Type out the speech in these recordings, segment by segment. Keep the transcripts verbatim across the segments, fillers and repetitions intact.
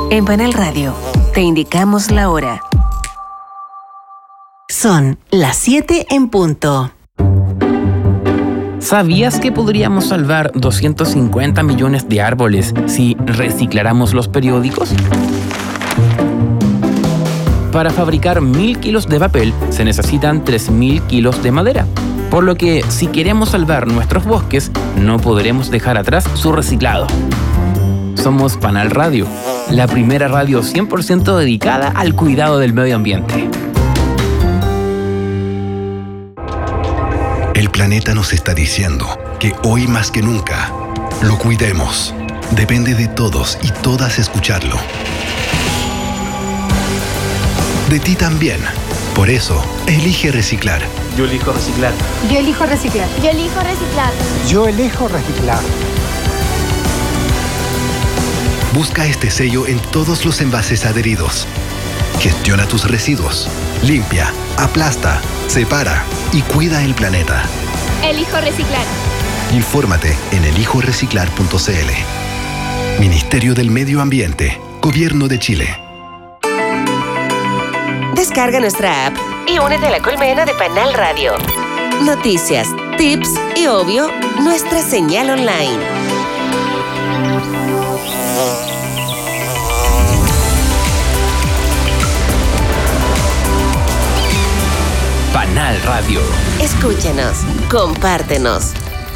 En Panal Radio, te indicamos la hora. Son las siete en punto. ¿Sabías que podríamos salvar doscientos cincuenta millones de árboles si recicláramos los periódicos? Para fabricar mil kilos de papel se necesitan tres mil kilos de madera, por lo que si queremos salvar nuestros bosques, no podremos dejar atrás su reciclado. Somos Panal Radio, la primera radio cien por ciento dedicada al cuidado del medio ambiente. El planeta nos está diciendo que hoy más que nunca lo cuidemos. Depende de todos y todas escucharlo. De ti también. Por eso, elige reciclar. Yo elijo reciclar. Yo elijo reciclar. Yo elijo reciclar. Yo elijo reciclar. Busca este sello en todos los envases adheridos. Gestiona tus residuos. Limpia, aplasta, separa y cuida el planeta. Elijo reciclar. Infórmate en elijo reciclar punto c l. Ministerio del Medio Ambiente, Gobierno de Chile. Descarga nuestra app y únete a la colmena de Panal Radio. Noticias, tips y, obvio, nuestra señal online. Panal Radio. Escúchanos, compártenos.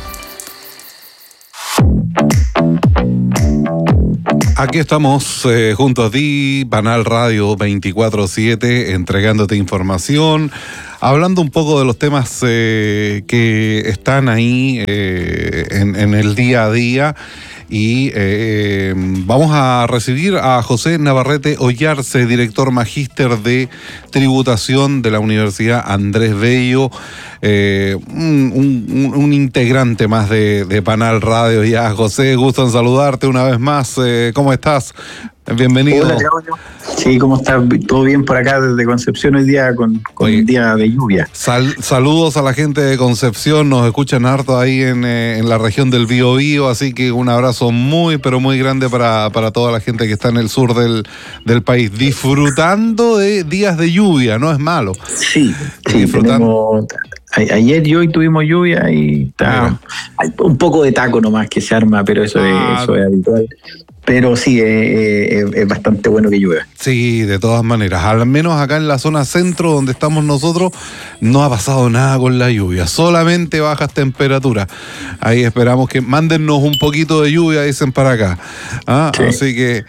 Aquí estamos eh, junto a ti, Panal Radio veinticuatro siete, entregándote información, hablando un poco de los temas eh, que están ahí eh, en, en el día a día. Y eh, vamos a recibir a José Navarrete Ollarse, director magíster de tributación de la Universidad Andrés Bello, eh, un, un, un integrante más de, de Panal Radio. Ya, José, gusto en saludarte una vez más. Eh, ¿Cómo estás? Bienvenido. Hola, Claudio. Sí, ¿cómo estás? ¿Todo bien por acá desde Concepción hoy día con, con un día de lluvia? Sal, saludos a la gente de Concepción, nos escuchan harto ahí en, eh, en la región del Biobío, así que un abrazo muy, pero muy grande para, para toda la gente que está en el sur del, del país, disfrutando de días de lluvia, no es malo. Sí, sí, tenemos, a, ayer y hoy tuvimos lluvia y está, hay un poco de taco nomás que se arma, pero eso, ah, es, eso es habitual. Pero sí, es, es, es bastante bueno que llueva. Sí, de todas maneras. Al menos acá en la zona centro donde estamos nosotros no ha pasado nada con la lluvia. Solamente bajas temperaturas. Ahí esperamos que mándennos un poquito de lluvia, dicen para acá. ¿Ah? Sí. Así que,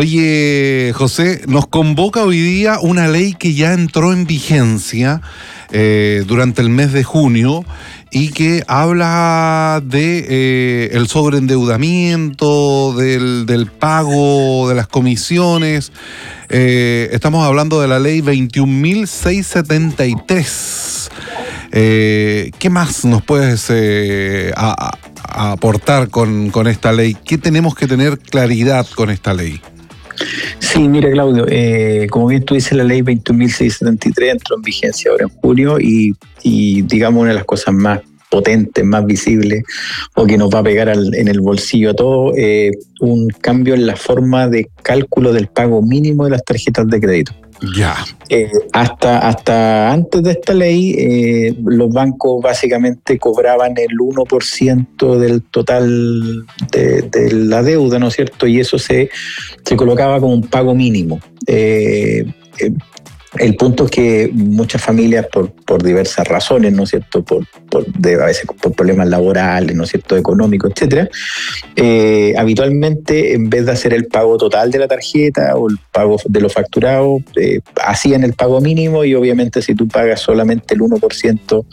oye, José, nos convoca hoy día una ley que ya entró en vigencia eh, durante el mes de junio y que habla de eh, el sobreendeudamiento, del, del pago de las comisiones. Eh, estamos hablando de la ley veintiún mil seiscientos setenta y tres. Eh, ¿Qué más nos puedes eh, a, a aportar con, con esta ley? ¿Qué tenemos que tener claridad con esta ley? Sí, mira, Claudio, eh, como bien tú dices, la ley veintiún mil seiscientos setenta y tres entró en vigencia ahora en junio y, y digamos una de las cosas más potentes, más visibles o que nos va a pegar al, en el bolsillo a todos, eh, un cambio en la forma de cálculo del pago mínimo de las tarjetas de crédito. Ya. Eh, hasta, hasta antes de esta ley, eh, los bancos básicamente cobraban el uno por ciento del total de, de la deuda, ¿no es cierto? Y eso se, se colocaba como un pago mínimo. Eh, eh, El punto es que muchas familias, por, por diversas razones, ¿no es cierto?, por, por, de, a veces por problemas laborales, ¿no es cierto?, económicos, etcétera, eh, habitualmente, en vez de hacer el pago total de la tarjeta o el pago de lo facturado, eh, hacían el pago mínimo y obviamente si tú pagas solamente el uno por ciento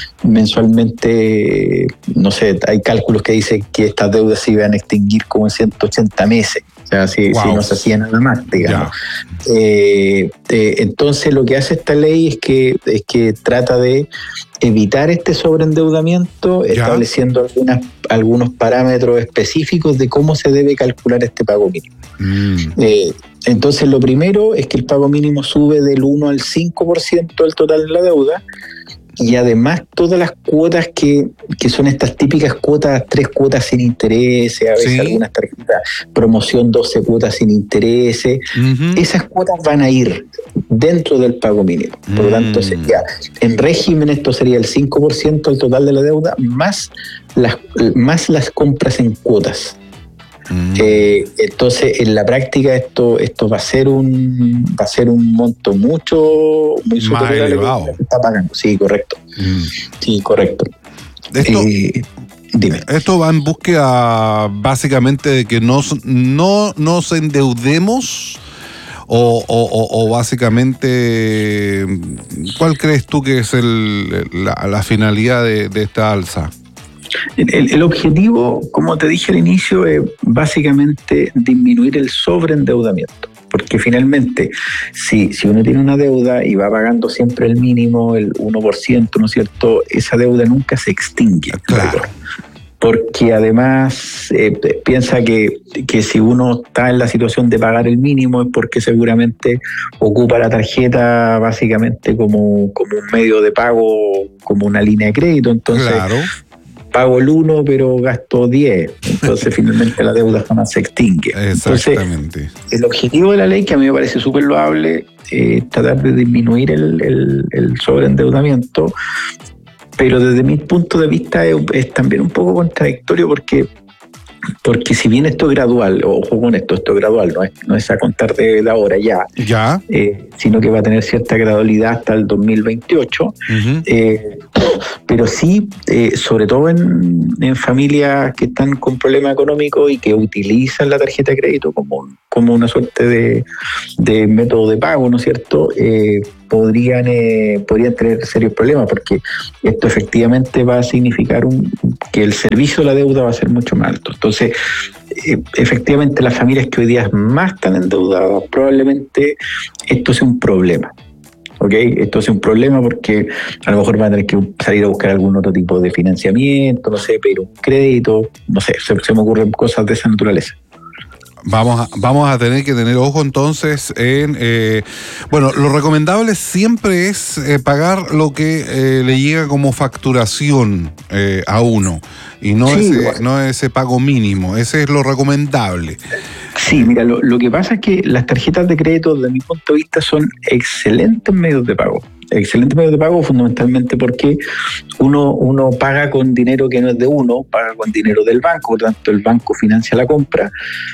mensualmente, no sé, hay cálculos que dicen que estas deudas se iban a extinguir como en ciento ochenta meses. O sea, si, wow. si no se hacía nada más, digamos. Eh, eh, entonces, lo que hace esta ley es que, es que trata de evitar este sobreendeudamiento, ya. estableciendo algunas, algunos parámetros específicos de cómo se debe calcular este pago mínimo. Mm. Eh, entonces, lo primero es que el pago mínimo sube del uno al cinco por ciento del total de la deuda. y además todas las cuotas que, que son estas típicas cuotas, tres cuotas sin interés, a veces sí. algunas tarjetas promoción doce cuotas sin interés, uh-huh. esas cuotas van a ir dentro del pago mínimo. Por lo tanto, sería, en régimen esto sería el cinco por ciento del total de la deuda más las, más las compras en cuotas. Mm. Eh, entonces en la práctica esto esto va a ser un va a ser un monto mucho muy superior a lo que está pagando. Sí, correcto. Mm. Sí, correcto. Esto, eh, dime. Esto va en búsqueda básicamente de que no no nos endeudemos o, o, o, o básicamente ¿cuál crees tú que es el, la, la finalidad de, de esta alza? El, el objetivo, como te dije al inicio, es básicamente disminuir el sobreendeudamiento. Porque finalmente, si, si uno tiene una deuda y va pagando siempre el mínimo, el uno por ciento, ¿no es cierto?, esa deuda nunca se extingue. Claro. Porque además eh, piensa que, que si uno está en la situación de pagar el mínimo es porque seguramente ocupa la tarjeta básicamente como, como un medio de pago, como una línea de crédito. Entonces, claro. pago el uno, pero gasto diez. Entonces, finalmente la deuda jamás se extingue. Exactamente. Entonces, el objetivo de la ley, que a mí me parece súper loable, es eh, tratar de disminuir el, el, el sobreendeudamiento, pero desde mi punto de vista es, es también un poco contradictorio porque porque si bien esto es gradual, ojo con esto, esto es gradual, no es, no es a contar de, de ahora ya, ya. Eh, sino que va a tener cierta gradualidad hasta el dos mil veintiocho, uh-huh. eh, pero sí, eh, sobre todo en, en familias que están con problemas económicos y que utilizan la tarjeta de crédito como, como una suerte de, de método de pago, ¿no es cierto?, eh, podrían, eh, podrían tener serios problemas, porque esto efectivamente va a significar un, que el servicio de la deuda va a ser mucho más alto. Entonces, eh, efectivamente, las familias que hoy día más están endeudadas, probablemente esto sea un problema. ¿Ok? Esto es un problema porque a lo mejor van a tener que salir a buscar algún otro tipo de financiamiento, no sé, pedir un crédito, no sé, se, se me ocurren cosas de esa naturaleza. Vamos a, vamos a tener que tener ojo entonces en... Eh, bueno, lo recomendable siempre es eh, pagar lo que eh, le llega como facturación eh, a uno y no, sí, ese, bueno. no ese pago mínimo. Ese es lo recomendable. Sí, mira, lo, lo que pasa es que las tarjetas de crédito, desde mi punto de vista, son excelentes medios de pago. Excelentes medios de pago fundamentalmente porque uno, uno paga con dinero que no es de uno, paga con dinero del banco, por lo tanto el banco financia la compra.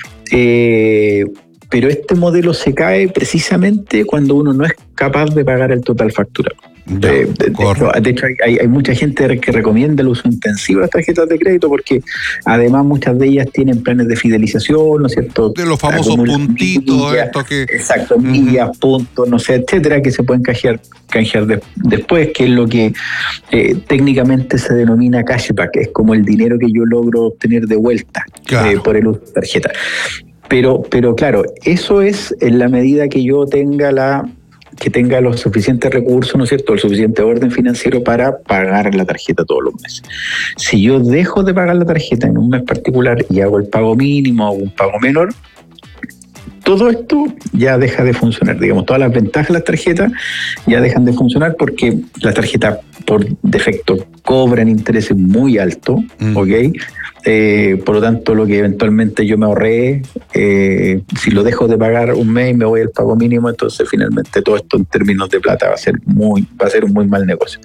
Eh, pero este modelo se cae precisamente cuando uno no es capaz de pagar el total facturado. Ya, de, de, de hecho, de hecho hay, hay mucha gente que recomienda el uso intensivo de las tarjetas de crédito porque además muchas de ellas tienen planes de fidelización, ¿no es cierto? De los famosos puntitos, millas, esto que... Exacto, uh-huh. millas, puntos, no sé, etcétera, que se pueden canjear, canjear de, después, que es lo que eh, técnicamente se denomina cashback, es como el dinero que yo logro obtener de vuelta, claro. eh, por el uso de tarjeta. Pero, pero claro, eso es en la medida que yo tenga la que tenga los suficientes recursos, ¿no es cierto?, el suficiente orden financiero para pagar la tarjeta todos los meses. Si yo dejo de pagar la tarjeta en un mes particular y hago el pago mínimo o un pago menor, todo esto ya deja de funcionar. Digamos, todas las ventajas de las tarjetas ya dejan de funcionar porque las tarjetas por defecto cobran intereses muy altos, mm. ¿ok? Eh, por lo tanto, lo que eventualmente yo me ahorré, eh, si lo dejo de pagar un mes y me voy al pago mínimo, entonces finalmente todo esto en términos de plata va a ser muy, va a ser un muy mal negocio.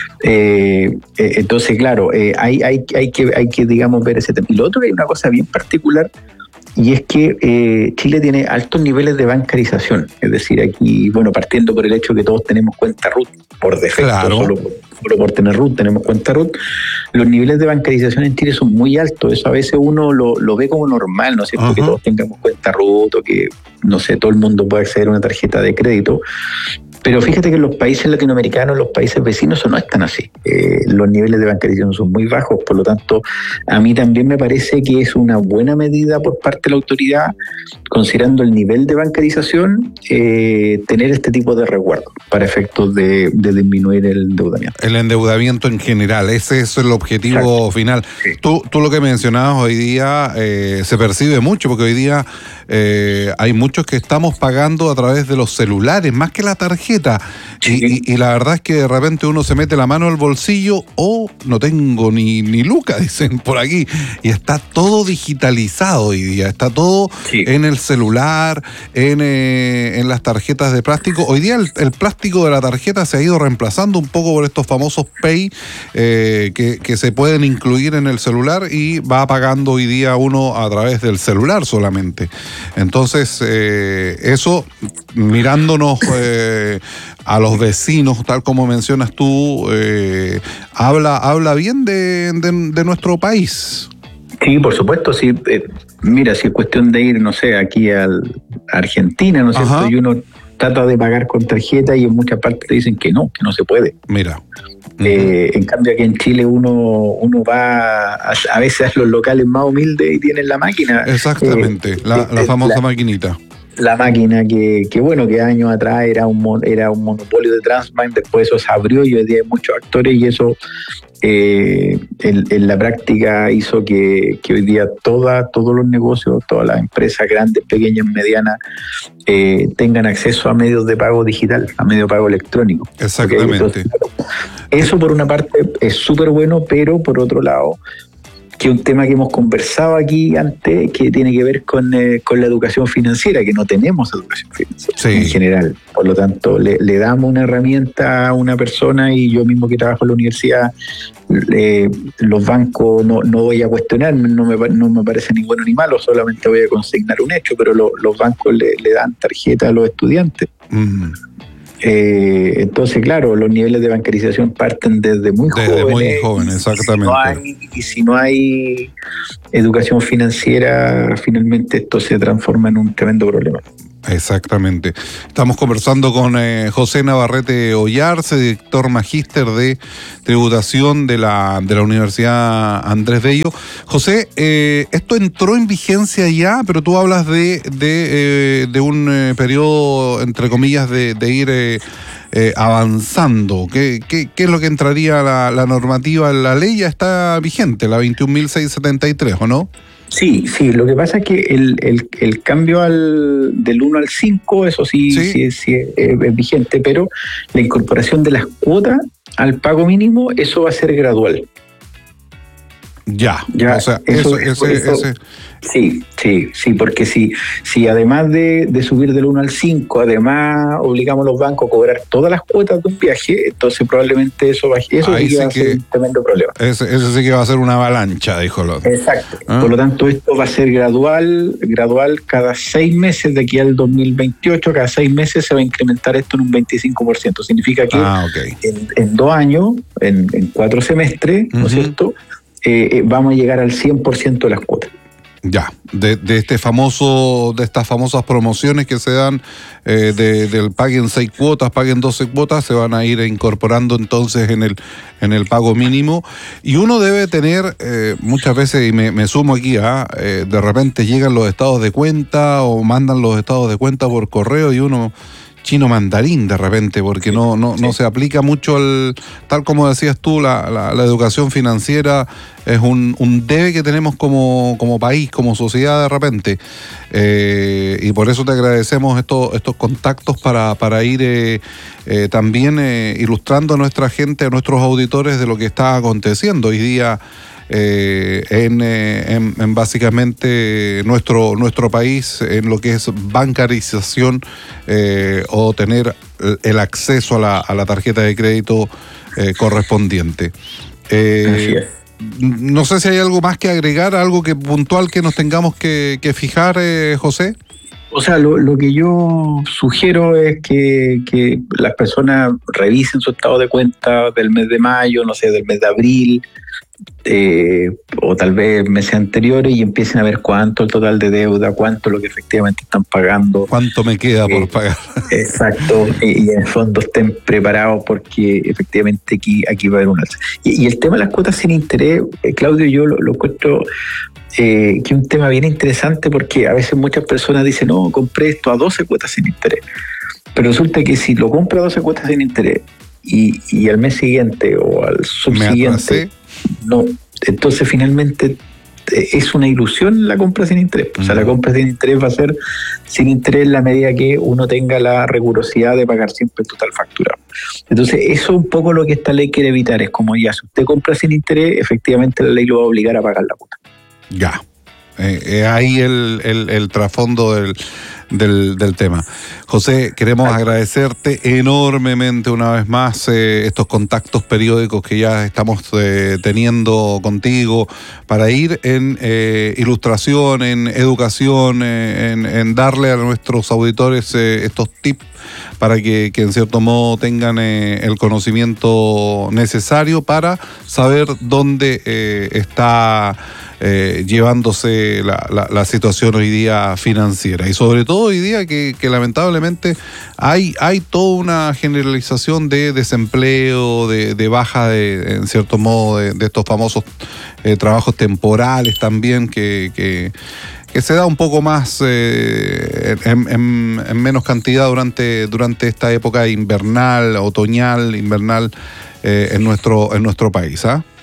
Eh, eh, entonces, claro, eh, hay, hay, hay, que, hay que, digamos, ver ese tema. Y lo otro, que hay una cosa bien particular, y es que eh, Chile tiene altos niveles de bancarización. Es decir, aquí, bueno, partiendo por el hecho que todos tenemos cuenta R U T por defecto, claro. solo, solo por tener R U T tenemos cuenta R U T, los niveles de bancarización en Chile son muy altos. Eso a veces uno lo, lo ve como normal, ¿no es cierto? Uh-huh. Que todos tengamos cuenta R U T o que, no sé, todo el mundo pueda acceder a una tarjeta de crédito. Pero fíjate que en los países latinoamericanos, los países vecinos, no están así. Eh, los niveles de bancarización son muy bajos, por lo tanto, a mí también me parece que es una buena medida por parte de la autoridad, considerando el nivel de bancarización, eh, tener este tipo de resguardo para efectos de, de disminuir el endeudamiento. El endeudamiento en general, ese es el objetivo Exacto. final. Sí. Tú, tú lo que mencionabas hoy día eh, se percibe mucho, porque hoy día eh, hay muchos que estamos pagando a través de los celulares, más que la tarjeta. tarjeta. Sí. Y, y, y la verdad es que de repente uno se mete la mano al bolsillo o oh, no tengo ni, ni luca, dicen por aquí. Y está todo digitalizado hoy día, está todo sí. en el celular, en, eh, en las tarjetas de plástico. Hoy día el, el plástico de la tarjeta se ha ido reemplazando un poco por estos famosos Pay eh, que, que se pueden incluir en el celular y va pagando hoy día uno a través del celular solamente. Entonces, eh, eso mirándonos eh, a los vecinos, tal como mencionas tú, eh, habla, habla bien de, de, de nuestro país. Sí, por supuesto, sí. Eh, mira, si es cuestión de ir, no sé, aquí al, a Argentina, ¿no es cierto? Y uno trata de pagar con tarjeta y en muchas partes te dicen que no, que no se puede. Mira. Eh, en cambio aquí en Chile uno uno va a, a veces a los locales más humildes y tienen la máquina. Exactamente, eh, la, la famosa la, maquinita. La máquina que, que bueno, que años atrás era un era un monopolio de Transbank, después eso se abrió y hoy día hay muchos actores y eso eh, en, en la práctica hizo que, que hoy día toda, todos los negocios, todas las empresas grandes, pequeñas, medianas, eh, tengan acceso a medios de pago digital, a medio de pago electrónico. Exactamente. Entonces, eso por una parte es súper bueno, pero por otro lado, que un tema que hemos conversado aquí antes, que tiene que ver con, eh, con la educación financiera, que no tenemos educación financiera sí. en general. Por lo tanto, le, le damos una herramienta a una persona y yo mismo que trabajo en la universidad, eh, los bancos no, no voy a cuestionar, no me, no me parece ni bueno ni malo, solamente voy a consignar un hecho, pero lo, los bancos le, le dan tarjeta a los estudiantes. Mm. Eh, entonces, claro, los niveles de bancarización parten desde muy desde jóvenes. muy jóvenes, exactamente. Y si, no hay, y si no hay educación financiera, finalmente esto se transforma en un tremendo problema. Exactamente. Estamos conversando con eh, José Navarrete Ollarse, director magíster de tributación de la, de la Universidad Andrés Bello. José, eh, esto entró en vigencia ya, pero tú hablas de, de, eh, de un eh, periodo, entre comillas, de, de ir eh, eh, avanzando. ¿Qué, qué, ¿Qué es lo que entraría la, la normativa? La ley ya está vigente, la veintiún mil seiscientos setenta y tres, ¿o no? Sí, sí, lo que pasa es que el, el, el cambio al, del uno al cinco, eso sí, sí, sí, sí es, es vigente, pero la incorporación de las cuotas al pago mínimo, eso va a ser gradual. Ya, ya o sea, eso, eso, ese, eso, ese... Sí, sí, sí, porque si, si además de, de subir del uno al cinco, además obligamos a los bancos a cobrar todas las cuotas de un viaje, entonces probablemente eso, eso sí que va a ser un tremendo problema. Ese, ese sí que va a ser una avalancha, dijo el otro. Exacto. ¿Ah? Por lo tanto, esto va a ser gradual, gradual cada seis meses de aquí al dos mil veintiocho, cada seis meses se va a incrementar esto en un veinticinco por ciento. Significa que ah, okay. en, en dos años, en, en cuatro semestres, ¿no es uh-huh. cierto?, eh, eh, vamos a llegar al cien por ciento de las cuotas. Ya, de, de este famoso, de estas famosas promociones que se dan eh, de, del paguen seis cuotas, paguen doce cuotas, se van a ir incorporando entonces en el, en el pago mínimo. Y uno debe tener, eh, muchas veces, y me, me sumo aquí, ¿ah? eh, de repente llegan los estados de cuenta o mandan los estados de cuenta por correo y uno chino mandarín de repente, porque no, no, no se aplica mucho el, tal como decías tú, la, la, la educación financiera es un, un debe que tenemos como, como país, como sociedad de repente. Eh, y por eso te agradecemos estos, estos contactos para, para ir eh, eh, también eh, ilustrando a nuestra gente, a nuestros auditores de lo que está aconteciendo hoy día. Eh, en, eh, en, en básicamente nuestro, nuestro país, en lo que es bancarización eh, o tener el acceso a la, a la tarjeta de crédito eh, correspondiente. Eh, Así es. No sé si hay algo más que agregar, algo que puntual que nos tengamos que, que fijar, eh, José. O sea, lo, lo que yo sugiero es que, que las personas revisen su estado de cuenta del mes de mayo, no sé, del mes de abril, eh, o tal vez meses anteriores y empiecen a ver cuánto el total de deuda, cuánto lo que efectivamente están pagando. ¿Cuánto me queda eh, por pagar? Exacto, y, y en el fondo estén preparados porque efectivamente aquí, aquí va a haber un alza. Y, y el tema de las cuotas sin interés, eh, Claudio, yo lo, lo encuentro eh, que es un tema bien interesante porque a veces muchas personas dicen, no, compré esto a doce cuotas sin interés. Pero resulta que si lo compro a doce cuotas sin interés y, y al mes siguiente o al subsiguiente, no, entonces finalmente es una ilusión la compra sin interés. O sea, la compra sin interés va a ser sin interés en la medida que uno tenga la rigurosidad de pagar siempre el total facturado. Entonces, eso es un poco lo que esta ley quiere evitar. Es como ya, si usted compra sin interés, efectivamente la ley lo va a obligar a pagar la cuota. Ya. Eh, eh, ahí el, el, el trasfondo del, del, del tema. José, queremos agradecerte enormemente una vez más eh, estos contactos periódicos que ya estamos eh, teniendo contigo para ir en eh, ilustración, en educación, eh, en, en darle a nuestros auditores eh, estos tips para que, que en cierto modo tengan eh, el conocimiento necesario para saber dónde eh, está Eh, llevándose la, la, la situación hoy día financiera, y sobre todo hoy día que, que lamentablemente hay, hay toda una generalización de desempleo, de, de baja de, en cierto modo, de, de estos famosos eh, trabajos temporales también, que, que, que se da un poco más eh, en, en, en menos cantidad durante, durante esta época invernal, otoñal, invernal eh, en nuestro, en nuestro país, ¿ah? ¿eh?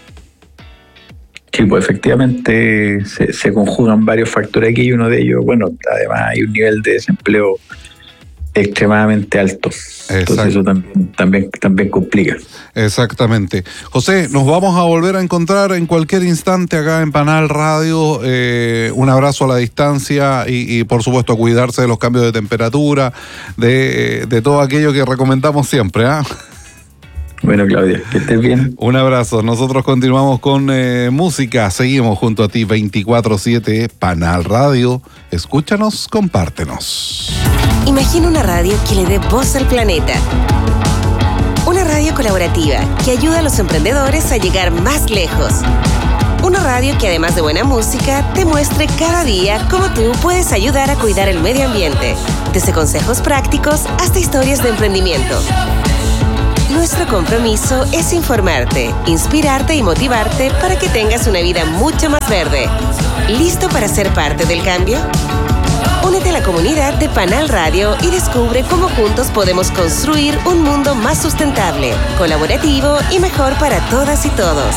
Sí, pues efectivamente se, se conjugan varios factores aquí y uno de ellos, bueno, además hay un nivel de desempleo extremadamente alto. Exacto. Entonces eso también, también, también complica. Exactamente. José, nos vamos a volver a encontrar en cualquier instante acá en Panal Radio. Eh, un abrazo a la distancia y, y por supuesto a cuidarse de los cambios de temperatura, de, de todo aquello que recomendamos siempre, ¿ah? ¿eh? Bueno, Claudia, que estés bien. Un abrazo. Nosotros continuamos con eh, música. Seguimos junto a ti veinticuatro siete, Panal Radio. Escúchanos, compártenos. Imagina una radio que le dé voz al planeta. Una radio colaborativa que ayuda a los emprendedores a llegar más lejos. Una radio que además de buena música, te muestre cada día cómo tú puedes ayudar a cuidar el medio ambiente. Desde consejos prácticos hasta historias de emprendimiento. Nuestro compromiso es informarte, inspirarte y motivarte para que tengas una vida mucho más verde. ¿Listo para ser parte del cambio? Únete a la comunidad de Panal Radio y descubre cómo juntos podemos construir un mundo más sustentable, colaborativo y mejor para todas y todos.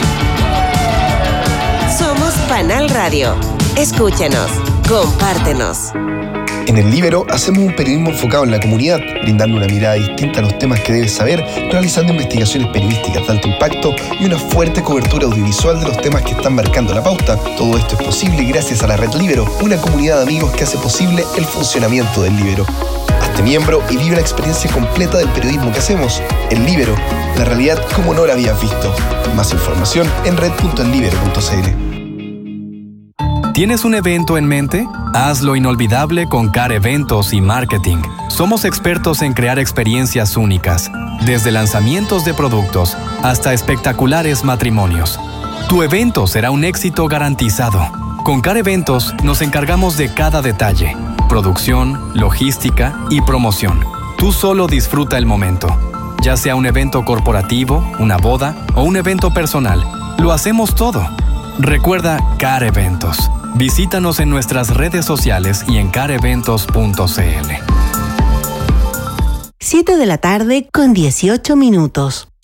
Somos Panal Radio. Escúchanos, compártenos. En El Líbero hacemos un periodismo enfocado en la comunidad, brindando una mirada distinta a los temas que debes saber, realizando investigaciones periodísticas de alto impacto y una fuerte cobertura audiovisual de los temas que están marcando la pauta. Todo esto es posible gracias a la Red Líbero, una comunidad de amigos que hace posible el funcionamiento del Líbero. Hazte miembro y vive la experiencia completa del periodismo que hacemos. El Líbero, la realidad como no la habías visto. Más información en red punto el líbero punto c l. ¿Tienes un evento en mente? Hazlo inolvidable con C A R Eventos y Marketing. Somos expertos en crear experiencias únicas, desde lanzamientos de productos hasta espectaculares matrimonios. Tu evento será un éxito garantizado. Con C A R Eventos nos encargamos de cada detalle: producción, logística y promoción. Tú solo disfruta el momento. Ya sea un evento corporativo, una boda o un evento personal, lo hacemos todo. Recuerda C A R Eventos. Visítanos en nuestras redes sociales y en car eventos punto c l. siete de la tarde con dieciocho minutos.